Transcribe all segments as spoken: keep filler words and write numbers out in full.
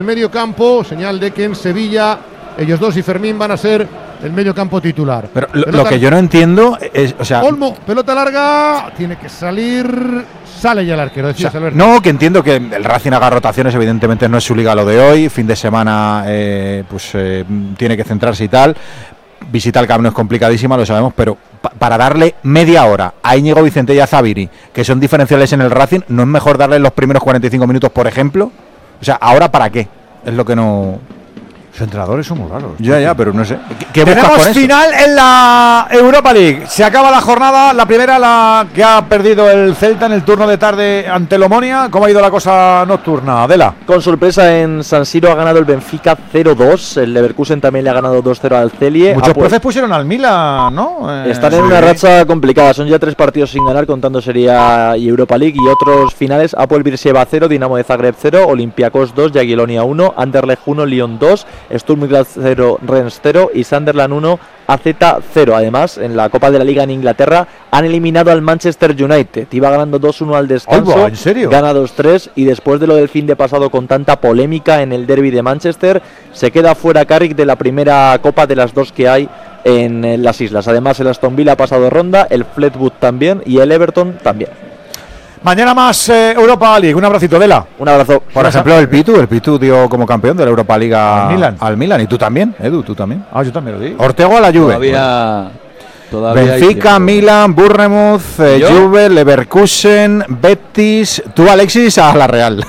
El medio campo, señal de que en Sevilla ellos dos y Fermín van a ser el medio campo titular. Pero lo, lo que yo no entiendo es, o sea, Olmo, pelota larga, tiene que salir, sale ya el arquero. O sea, no, que entiendo que el Racing haga rotaciones, evidentemente no es su liga lo de hoy, fin de semana eh, pues eh, tiene que centrarse y tal. Visitar el Camp Nou es complicadísima, lo sabemos, pero pa para darle media hora a Íñigo Vicente y a Zabiri, que son diferenciales en el Racing, ¿no es mejor darle los primeros cuarenta y cinco minutos, por ejemplo? O sea, ¿ahora para qué? Es lo que no... Los entrenadores son muy raros. Ya, ya, pero no sé. ¿Qué, qué Tenemos final en la Europa League. Se acaba la jornada, la primera, la que ha perdido el Celta en el turno de tarde ante el Omonia. ¿Cómo ha ido la cosa nocturna, Adela? Con sorpresa en San Siro ha ganado el Benfica cero dos. El Leverkusen también le ha ganado dos cero al Celje. Muchos profes pusieron al Milan, ¿no? Eh, Están en sí. una racha complicada. Son ya tres partidos sin ganar, contando Serie A y Europa League. Y otros finales: Apoel Beersheva cero, Dinamo de Zagreb cero, Olympiacos dos, Jagiellonia uno, Anderlecht uno, Lyon dos, Sturm Graz cero, Rennes cero y Sunderland uno, A Z cero. Además, en la Copa de la Liga en Inglaterra han eliminado al Manchester United. Iba ganando dos uno al descanso. Oigo, ¿en serio? Gana dos tres y después de lo del fin de pasado con tanta polémica en el derbi de Manchester, se queda fuera Carrick de la primera Copa de las dos que hay en, en las islas. Además, el Aston Villa ha pasado ronda, el Fleetwood también y el Everton también. Mañana más eh, Europa League. Un abracito, Adela. Un abrazo. Por ejemplo, el Pitu, el Pitu dio como campeón de la Europa League al Milan. Al Milan. Y tú también, Edu, tú también. Ah, yo también lo digo. Ortego a la Juve. Todavía, todavía Benfica, Milan, Bournemouth, eh, Juve, Leverkusen, Betis. Tú, Alexis, a la Real.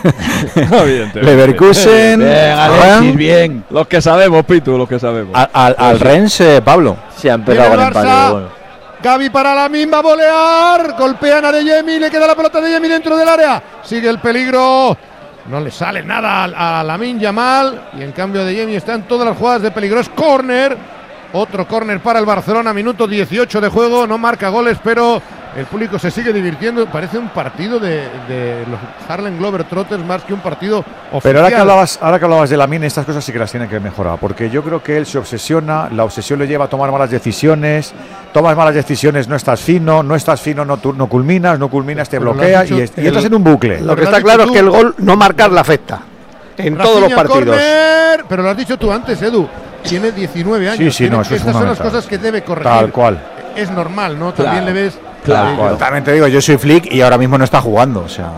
Leverkusen. Bien, Alexis, bien. Los que sabemos, Pitu, los que sabemos. Al, al, al Rennes, eh, Pablo. Se ha empezado con empate. Bueno. Gavi para la misma, volear, golpean a Adeyemi, le queda la pelota de Adeyemi dentro del área, sigue el peligro, no le sale nada a, a Lamine Yamal y en cambio Adeyemi está en todas las jugadas de peligro. Es córner, otro córner para el Barcelona, minuto dieciocho de juego, no marca goles, pero el público se sigue divirtiendo. Parece un partido de, de los Harlem Globetrotters más que un partido oficial. Pero ahora que hablabas, ahora que hablabas de Lamine, estas cosas sí que las tiene que mejorar, porque yo creo que él se obsesiona, la obsesión le lleva a tomar malas decisiones, tomas malas decisiones, no estás fino, no estás fino, no, no culminas, no culminas, te Pero bloquea y, y entras en un bucle. Lo que está claro es que el gol no marcar la afecta en Rafinha, todos los partidos. Corner, pero lo has dicho tú antes, Edu. Tiene diecinueve años. Sí, sí, tiene, no, eso es estas son las fundamental. cosas que debe corregir. Tal cual. Es normal, ¿no? También Claro. le ves. Claro. Cual. También te digo, yo soy flick y ahora mismo no está jugando. O sea.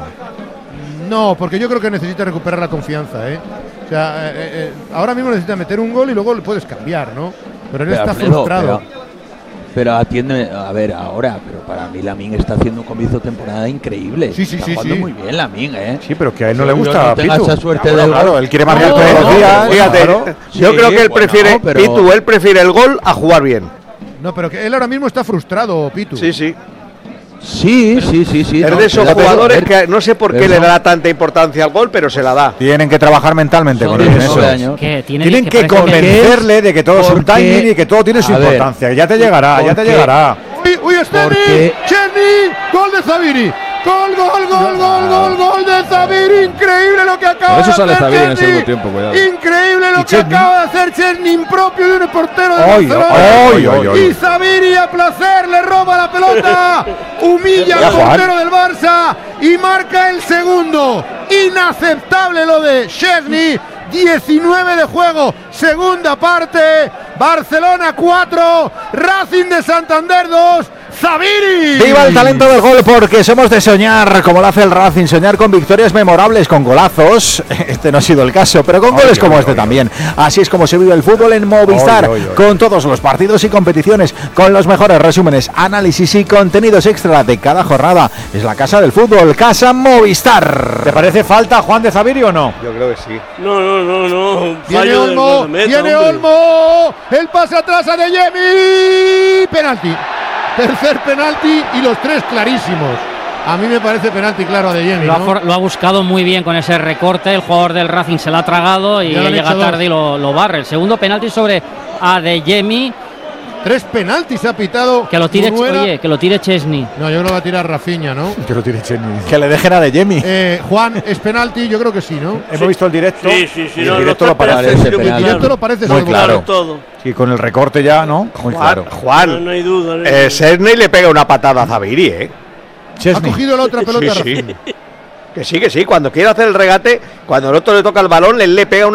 No, porque yo creo que necesita recuperar la confianza, ¿eh? O sea, eh, eh, ahora mismo necesita meter un gol y luego le puedes cambiar, ¿no? Pero él Pero, está Alfredo, frustrado. Pero, pero atiende, a ver, ahora, pero para mí Lamine está haciendo un comienzo de temporada increíble. Sí, sí, está sí, jugando sí. muy bien Lamine, ¿eh? Sí, pero que a él no Yo le gusta no a tenga Pitu. esa suerte Claro, del claro, gol. él quiere marcar No, todos los no, días. Fíjate, Claro. yo Sí, creo que él bueno, prefiere, pero- Pitu, él prefiere el gol a jugar bien. No, pero que él ahora mismo está frustrado, Pitu. Sí, sí. Sí, sí, sí, sí. Es no, de esos pero- jugadores pero- que no sé por qué pero le no. da tanta importancia al gol, pero se la da. Tienen que trabajar mentalmente Son con él en diecinueve eso. años. Que tiene Tienen que parece convencerle de que todo es un porque- timing y que todo tiene su a ver, importancia. Ya te llegará, ya te porque- llegará. Uy, uy, Esteni, Porque- Chesney, gol de Zabiri. Gol, gol, gol, gol, gol, gol de Zabiri. Increíble lo que acaba Por eso de sale hacer Zabiri en el Chesney. segundo tiempo, cuidado. Increíble lo Y que Chesney. acaba de hacer Chesney, impropio de un portero de Ay, Barcelona. ay, ay, ay. Y Zabiri a placer le roba la pelota, humilla Ya, al Juan. portero del Barça y marca el segundo. Inaceptable lo de Chesney. diecinueve de juego, segunda parte. Barcelona cuatro, Racing de Santander dos. Zabiri. ¡Viva el talento del gol! Porque somos de soñar, como lo hace el Racing, soñar con victorias memorables, con golazos. Este no ha sido el caso, pero con Ay, goles ay, como ay, este ay. también. Así es como se vive el fútbol en Movistar, Ay, ay, ay. con todos los partidos y competiciones, con los mejores resúmenes, análisis y contenidos extra de cada jornada. Es la casa del fútbol, Casa Movistar. ¿Te parece falta Juan de Zabiri o no? Yo creo que sí. No, no, no, no. Viene Fallo del Olmo, guardameta, viene hombre. Olmo, el pase atrás a Adeyemi, penalti, tercer penalti y los tres clarísimos. A mí me parece penalti claro a Adeyemi, Lo ha, ¿no? for- lo ha buscado muy bien con ese recorte. El jugador del Racing se lo ha tragado y Ya le han llega hecho tarde dos. y lo, lo barre. El segundo penalti sobre Adeyemi. Tres penaltis ha pitado. Que lo tire, Munuera. oye, que lo tire Chesney. No, yo creo que va a tirar Rafinha, ¿no? Que lo tiene Chesney. Que le dejen a De Jemi. Eh, Juan, ¿es penalti? Yo creo que sí, ¿no? Hemos visto el directo. Sí, sí, sí. y No, el directo no, lo parece. parece sí, penal. muy El directo claro. lo parece Muy salvo- claro. Todo. Y con el recorte ya, ¿no? Muy Juan, claro. No, Juan no hay duda. no hay eh, duda. Serney le pega una patada a Zabiri, ¿eh? Ha Chesney. cogido la otra pelota. Sí, sí. Rafinha. Que sí, que sí, cuando quiere hacer el regate, cuando el otro le toca el balón, él le pega una